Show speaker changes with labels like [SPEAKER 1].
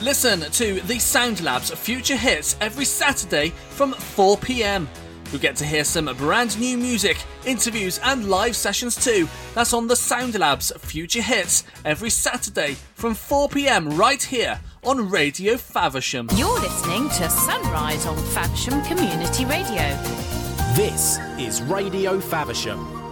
[SPEAKER 1] Listen to the Sound Labs Future Hits every Saturday from 4 p.m. You'll get to hear some brand new music, interviews and live sessions too. That's on the Sound Labs Future Hits every Saturday from 4 p.m. right here on Radio Faversham.
[SPEAKER 2] You're listening to Sunrise on Faversham Community Radio.
[SPEAKER 3] This is Radio Faversham.